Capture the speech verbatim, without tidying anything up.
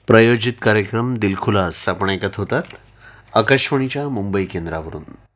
प्रायोजित कार्यक्रम दिलखुलास आपण ऐकत होतात आकाशवाणीच्या मुंबई केंद्रावरून.